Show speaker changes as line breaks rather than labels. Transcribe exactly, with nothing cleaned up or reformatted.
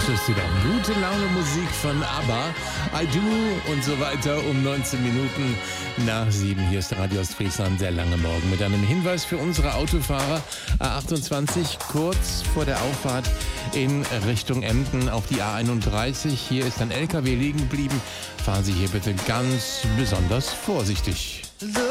erwartest du doch gute Laune Musik von ABBA, I Do und so weiter um neunzehn Minuten nach sieben. Hier ist der Radio Ostfriesland, der lange Morgen mit einem Hinweis für unsere Autofahrer. A achtundzwanzig kurz vor der Auffahrt in Richtung Emden auf die A einunddreißig. Hier ist ein L K W liegen geblieben. Fahren Sie hier bitte ganz besonders vorsichtig.